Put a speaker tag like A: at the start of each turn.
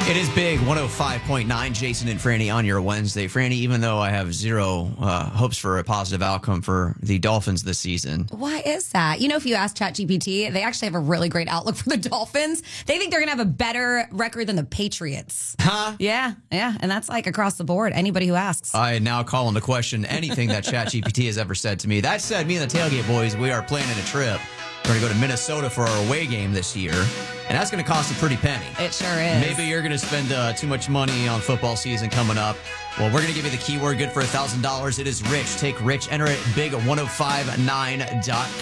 A: It is big, 105.9, Jason and Franny on your Wednesday. Franny, even though I have zero hopes for a positive outcome for the Dolphins this season.
B: Why is that? You know, if you ask ChatGPT, they actually have a really great outlook for the Dolphins. They think they're going to have a better record than the Patriots.
A: Huh?
B: Yeah. And that's like across the board. Anybody who asks.
A: I now call into question anything that ChatGPT has ever said to me. That said, me and the Tailgate Boys, we are planning a trip. We're going to go to Minnesota for our away game this year, and that's going to cost a pretty penny.
B: It sure is.
A: Maybe you're going to spend too much money on football season coming up. Well, we're going to give you the keyword good for $1,000. It is Rich. Take Rich, enter it big at 1059.com.